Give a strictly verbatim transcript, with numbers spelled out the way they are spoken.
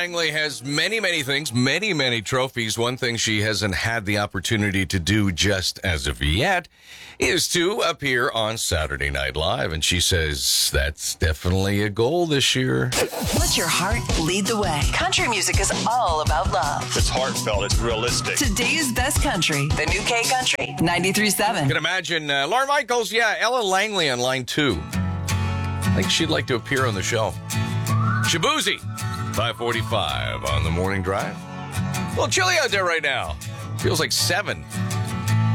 Langley has many, many things, many, many trophies. One thing she hasn't had the opportunity to do just as of yet is to appear on Saturday Night Live. And she says that's definitely a goal this year. Let your heart lead the way. Country music is all about love. It's heartfelt. It's realistic. Today's best country. The new K Country ninety-three point seven. You can imagine uh, Lauren Michaels, yeah, Ella Langley on line two. I think she'd like to appear on the show. Shabuzi, five forty-five on the morning drive. Well, chilly out there right now. Feels like seven.